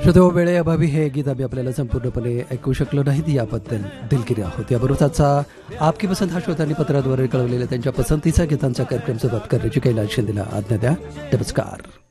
श्रोतेहो, वेळेअभावी हे गीत आम्ही आपल्याला संपूर्णपणे ऐकू शकलो नाहीत, याबद्दल दिलगिरी आहोत. याबरोबरच आजचा आपकी पसंत हा श्रोत्यांनी पत्राद्वारे कळवलेल्या त्यांच्या पसंतीचा गीतांचा कार्यक्रम सुरुवात करण्याची कैलास शिंदेला आज्ञा द्या. नमस्कार.